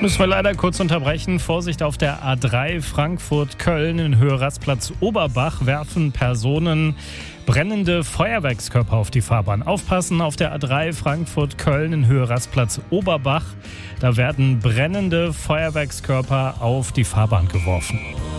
Müssen wir leider kurz unterbrechen. Vorsicht auf der A3 Frankfurt-Köln in Höhe Rastplatz Oberbach werfen Personen brennende Feuerwerkskörper auf die Fahrbahn. Aufpassen auf der A3 Frankfurt-Köln in Höhe Rastplatz Oberbach. Da werden brennende Feuerwerkskörper auf die Fahrbahn geworfen.